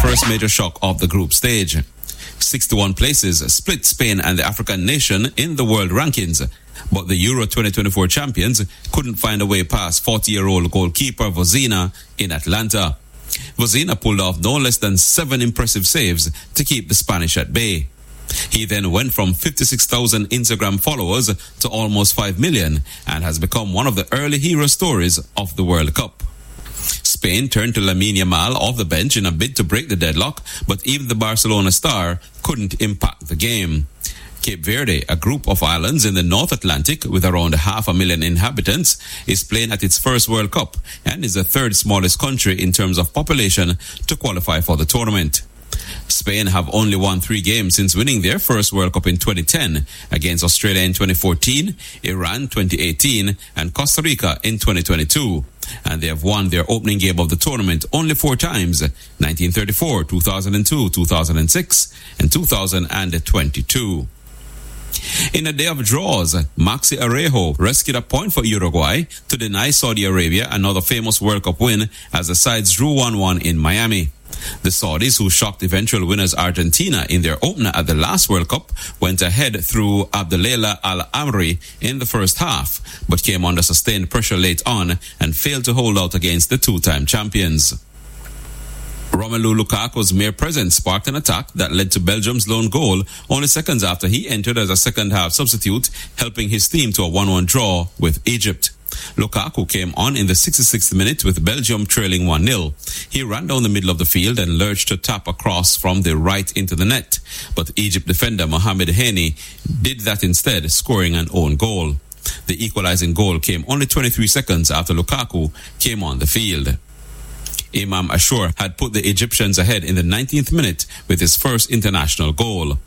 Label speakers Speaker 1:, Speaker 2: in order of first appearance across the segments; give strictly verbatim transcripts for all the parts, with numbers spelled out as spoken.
Speaker 1: first major shock of the group stage. sixty-one places split Spain and the African nation in the world rankings, but the Euro twenty twenty-four champions couldn't find a way past forty-year-old goalkeeper Vozina in Atlanta. Vozina pulled off no less than seven impressive saves to keep the Spanish at bay. He then went from fifty-six thousand Instagram followers to almost five million and has become one of the early hero stories of the World Cup. Spain turned to Lamine Yamal off the bench in a bid to break the deadlock, but even the Barcelona star couldn't impact the game. Cape Verde, a group of islands in the North Atlantic with around half a million inhabitants, is playing at its first World Cup and is the third smallest country in terms of population to qualify for the tournament. Spain have only won three games since winning their first World Cup in twenty ten against Australia in twenty fourteen, Iran twenty eighteen and Costa Rica in twenty twenty-two. And they have won their opening game of the tournament only four times, nineteen thirty-four, two thousand two, two thousand six and two thousand twenty-two. In a day of draws, Maxi Arejo rescued a point for Uruguay to deny Saudi Arabia another famous World Cup win as the sides drew one one in Miami. The Saudis, who shocked eventual winners Argentina in their opener at the last World Cup, went ahead through Abdelela Al-Amri in the first half, but came under sustained pressure late on and failed to hold out against the two-time champions. Romelu Lukaku's mere presence sparked an attack that led to Belgium's lone goal only seconds after he entered as a second-half substitute, helping his team to a one one draw with Egypt. Lukaku came on in the sixty-sixth minute with Belgium trailing one nil. He ran down the middle of the field and lurched to tap across from the right into the net, but Egypt defender Mohamed Heni did that instead, scoring an own goal. The equalizing goal came only twenty-three seconds after Lukaku came on the field. Imam Ashur had put the Egyptians ahead in the nineteenth minute with his first international goal.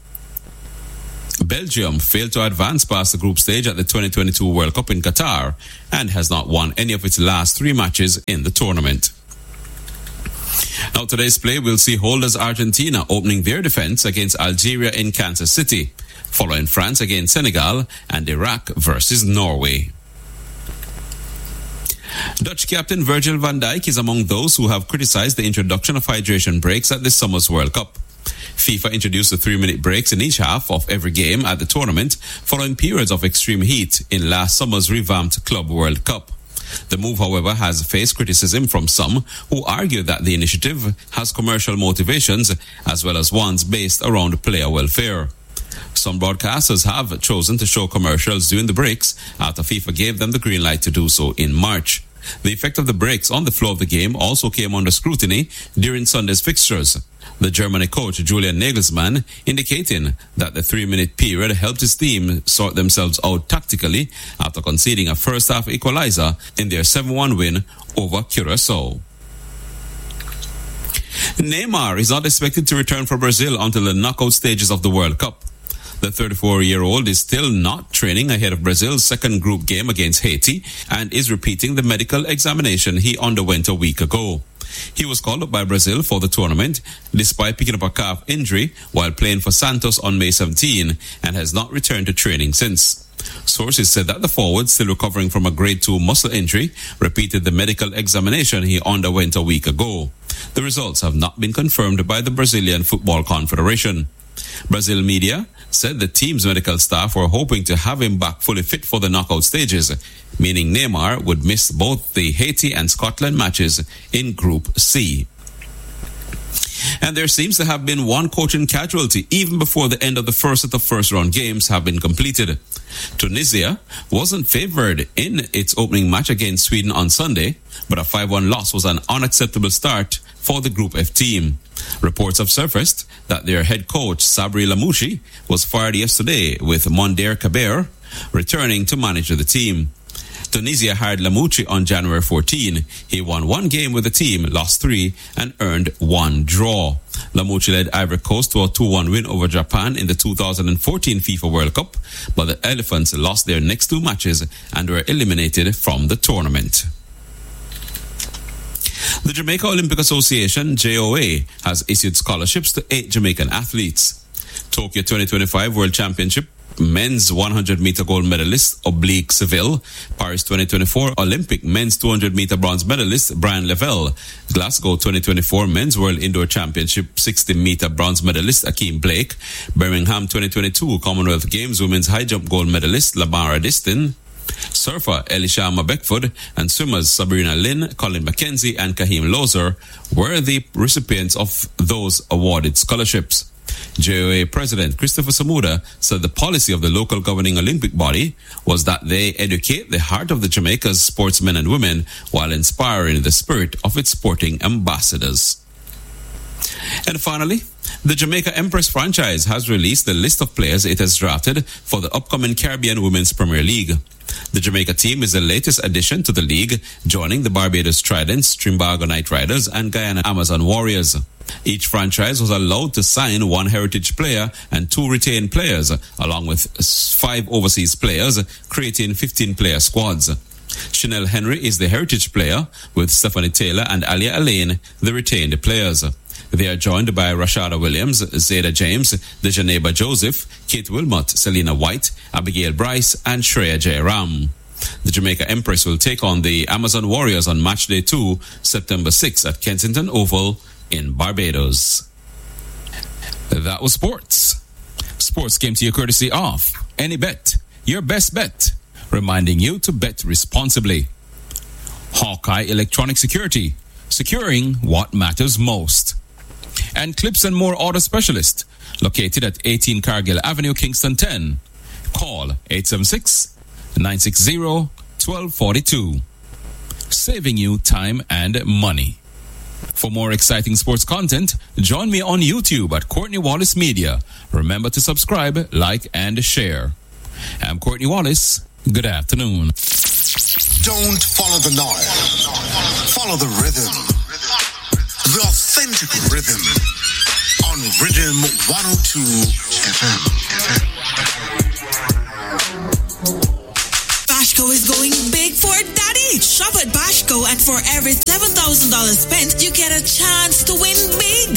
Speaker 1: Belgium failed to advance past the group stage at the twenty twenty-two World Cup in Qatar and has not won any of its last three matches in the tournament. Now today's play will see holders Argentina opening their defense against Algeria in Kansas City, following France against Senegal and Iraq versus Norway. Dutch captain Virgil van Dijk is among those who have criticized the introduction of hydration breaks at this summer's World Cup. FIFA introduced the three-minute breaks in each half of every game at the tournament following periods of extreme heat in last summer's revamped Club World Cup. The move, however, has faced criticism from some who argue that the initiative has commercial motivations as well as ones based around player welfare. Some broadcasters have chosen to show commercials during the breaks after FIFA gave them the green light to do so in March. The effect of the breaks on the flow of the game also came under scrutiny during Sunday's fixtures. The Germany coach Julian Nagelsmann indicating that the three-minute period helped his team sort themselves out tactically after conceding a first-half equalizer in their seven one win over Curaçao. Neymar is not expected to return for Brazil until the knockout stages of the World Cup. The thirty-four-year-old is still not training ahead of Brazil's second group game against Haiti and is repeating the medical examination he underwent a week ago. He was called up by Brazil for the tournament despite picking up a calf injury while playing for Santos on May seventeenth and has not returned to training since. Sources said that the forward, still recovering from a grade two muscle injury, repeated the medical examination he underwent a week ago. The results have not been confirmed by the Brazilian Football Confederation. Brazil media said the team's medical staff were hoping to have him back fully fit for the knockout stages, meaning Neymar would miss both the Haiti and Scotland matches in Group C. And there seems to have been one coaching casualty even before the end of the first set of first-round games have been completed. Tunisia wasn't favoured in its opening match against Sweden on Sunday, but a five one loss was an unacceptable start for the Group F team. Reports have surfaced that their head coach Sabri Lamouchi was fired yesterday, with Monder Kaber returning to manage the team. Tunisia hired Lamouchi on January fourteenth. He won one game with the team, lost three, and earned one draw. Lamouchi led Ivory Coast to a two one win over Japan in the two thousand fourteen FIFA World Cup, but the Elephants lost their next two matches and were eliminated from the tournament. The Jamaica Olympic Association, J O A, has issued scholarships to eight Jamaican athletes. Tokyo twenty twenty-five World Championship men's one hundred meter gold medalist Oblique Seville, Paris twenty twenty-four Olympic men's two hundred meter bronze medalist Brian Lavelle, Glasgow twenty twenty-four Men's World Indoor Championship sixty meter bronze medalist Akeem Blake, Birmingham twenty twenty-two Commonwealth Games women's high jump gold medalist Lamara Distin, surfer Elishama Beckford, and swimmers Sabrina Lynn, Colin McKenzie, and Kahim Lozer were the recipients of those awarded scholarships. J O A President Christopher Samuda said the policy of the local governing Olympic body was that they educate the heart of the Jamaica's sportsmen and women while inspiring the spirit of its sporting ambassadors. And finally, the Jamaica Empress franchise has released the list of players it has drafted for the upcoming Caribbean Women's Premier League. The Jamaica team is the latest addition to the league, joining the Barbados Tridents, Trinbago Knight Riders, and Guyana Amazon Warriors. Each franchise was allowed to sign one heritage player and two retained players, along with five overseas players, creating fifteen-player squads. Chanel Henry is the heritage player, with Stephanie Taylor and Alia Alain the retained players. They are joined by Rashada Williams, Zayda James, Dejaneba Joseph, Kate Wilmot, Selena White, Abigail Bryce, and Shreya Jairam. The Jamaica Empress will take on the Amazon Warriors on match day two, September sixth at Kensington Oval in Barbados. That was sports. Sports came to you courtesy of AnyBet, your best bet, reminding you to bet responsibly. Hawkeye Electronic Security, securing what matters most. And Clips and More Auto Specialist, located at eighteen Cargill Avenue, Kingston ten. Call eight seven six, nine six zero, one two four two. Saving you time and money. For more exciting sports content, join me on YouTube at Courtney Wallace Media. Remember to subscribe, like, and share. I'm Courtney Wallace. Good afternoon.
Speaker 2: Don't follow the noise. Follow the rhythm. The authentic rhythm on Rhythm one oh two F M.
Speaker 3: Bashco is going big for Daddy. Shop at Bashco, and for every seven thousand dollars spent, you get a chance to win big.